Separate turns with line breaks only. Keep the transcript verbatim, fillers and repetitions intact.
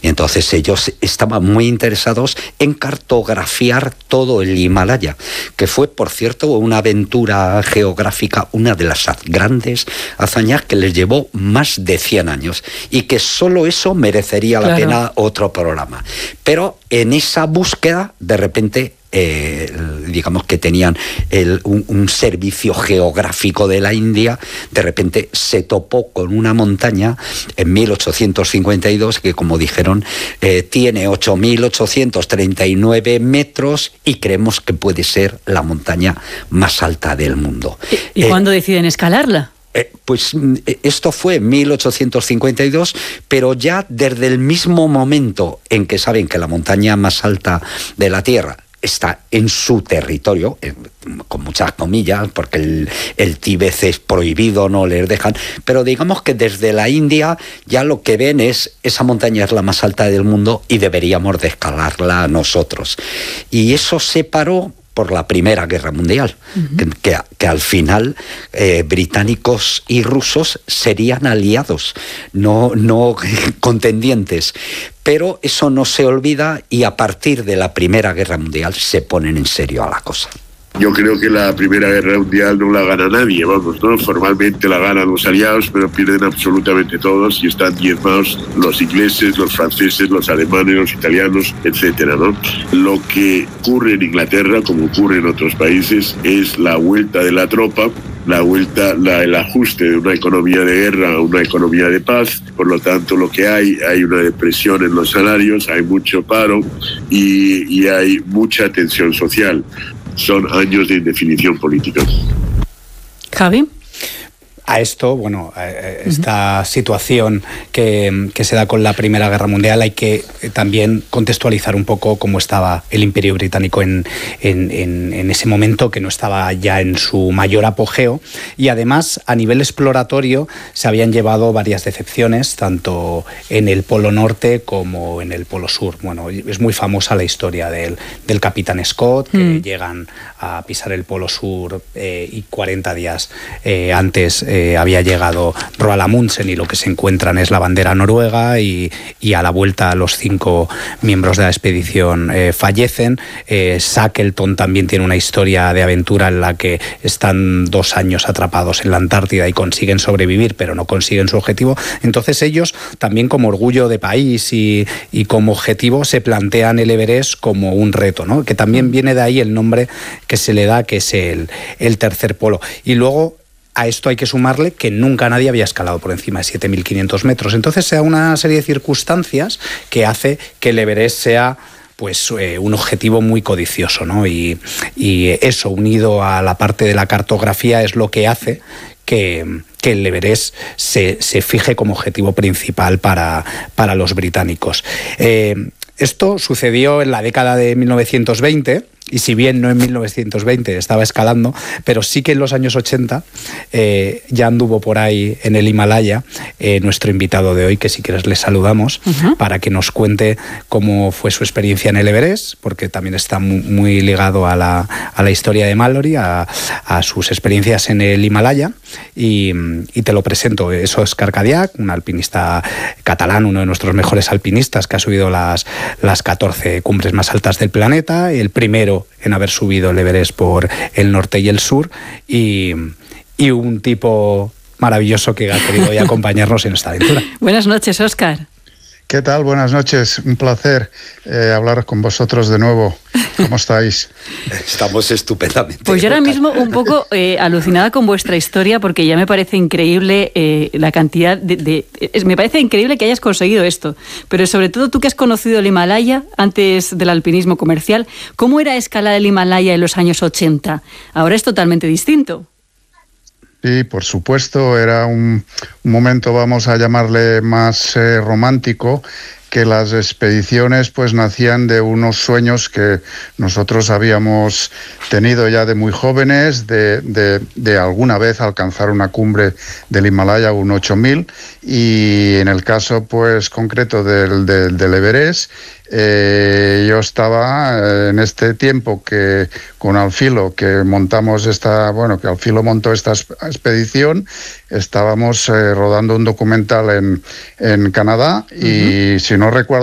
Y entonces ellos estaban muy interesados en cartografiar todo el Himalaya, que fue, por cierto, una aventura geográfica, una de las grandes hazañas que les llevó más de cien años, y que solo eso merecería la
Claro.
pena otro programa. Pero en esa búsqueda, de repente, Eh, digamos que tenían el, un, un servicio geográfico de la India, de repente se topó con una montaña en mil ochocientos cincuenta y dos que, como dijeron, eh, tiene ocho mil ochocientos treinta y nueve metros y creemos que puede ser la montaña más alta del mundo.
¿Y, y
eh,
cuándo deciden escalarla?
Eh, pues esto fue en mil ochocientos cincuenta y dos, pero ya desde el mismo momento en que saben que la montaña más alta de la Tierra está en su territorio, eh, con muchas comillas, porque el, el Tíbet es prohibido, no les dejan, pero digamos que desde la India ya lo que ven es, esa montaña es la más alta del mundo y deberíamos de escalarla nosotros. Y eso se paró por la Primera Guerra Mundial, uh-huh. que, que, que al final eh, británicos y rusos serían aliados, no, no contendientes. Pero eso no se olvida y a partir de la Primera Guerra Mundial se ponen en serio a la cosa.
Yo creo que la Primera Guerra Mundial no la gana nadie, vamos, ¿no? Formalmente la ganan los aliados, pero pierden absolutamente todos y están diezmados los ingleses, los franceses, los alemanes, los italianos, etcétera, ¿no? Lo que ocurre en Inglaterra, como ocurre en otros países, es la vuelta de la tropa, la vuelta, la, el ajuste de una economía de guerra a una economía de paz. Por lo tanto, lo que hay, hay una depresión en los salarios, hay mucho paro y, y hay mucha tensión social. Son años de indefinición política.
Javi.
A esto, bueno, a esta uh-huh. situación que, que se da con la Primera Guerra Mundial, hay que también contextualizar un poco cómo estaba el Imperio Británico en, en, en, en ese momento, que no estaba ya en su mayor apogeo, y además a nivel exploratorio se habían llevado varias decepciones, tanto en el Polo Norte como en el Polo Sur. Bueno, es muy famosa la historia del, del Capitán Scott, que mm. llegan a pisar el Polo Sur eh, y cuarenta días eh, antes Eh, había llegado Roald Amundsen y lo que se encuentran es la bandera noruega y, y a la vuelta los cinco miembros de la expedición eh, fallecen. Eh, Shackleton también tiene una historia de aventura en la que están dos años atrapados en la Antártida y consiguen sobrevivir, pero no consiguen su objetivo. Entonces ellos también, como orgullo de país y, y como objetivo, se plantean el Everest como un reto, ¿no? Que también viene de ahí el nombre que se le da, que es el, el tercer polo. Y luego a esto hay que sumarle que nunca nadie había escalado por encima de siete mil quinientos metros. Entonces se da una serie de circunstancias que hace que el Everest sea pues eh, un objetivo muy codicioso, ¿no? Y, y eso, unido a la parte de la cartografía, es lo que hace que, que el Everest se, se fije como objetivo principal para, para los británicos. Eh, esto sucedió en la década de mil novecientos veinte, y si bien no en mil novecientos veinte estaba escalando, pero sí que en los años ochenta eh, ya anduvo por ahí en el Himalaya eh, nuestro invitado de hoy, que si quieres le saludamos, uh-huh. para que nos cuente cómo fue su experiencia en el Everest, porque también está muy, muy ligado a la, a la historia de Mallory, a, a sus experiencias en el Himalaya, y, y te lo presento. Es Óscar Cadiach, un alpinista catalán, uno de nuestros mejores alpinistas, que ha subido las, las catorce cumbres más altas del planeta, el primero en haber subido el Everest por el norte y el sur, y, y un tipo maravilloso que ha querido hoy acompañarnos en esta aventura.
Buenas noches, Óscar.
¿Qué tal? Buenas noches. Un placer eh, hablar con vosotros de nuevo. ¿Cómo estáis?
Estamos estupendamente.
Pues yo ahora mismo un poco eh, alucinada con vuestra historia, porque ya me parece increíble eh, la cantidad de... de es, me parece increíble que hayas conseguido esto, pero sobre todo tú que has conocido el Himalaya antes del alpinismo comercial, ¿cómo era escalar el Himalaya en los años ochenta? Ahora es totalmente distinto.
Sí, por supuesto, era un, un momento, vamos a llamarle, más eh, romántico, que las expediciones pues nacían de unos sueños que nosotros habíamos tenido ya de muy jóvenes, de, de, de alguna vez alcanzar una cumbre del Himalaya, un ocho mil, y en el caso pues concreto del, del, del Everest, Eh, yo estaba en este tiempo que con Alfilo, que montamos esta, bueno, que Alfilo montó esta expedición, estábamos eh, rodando un documental en, en Canadá, y uh-huh. si no recuerdo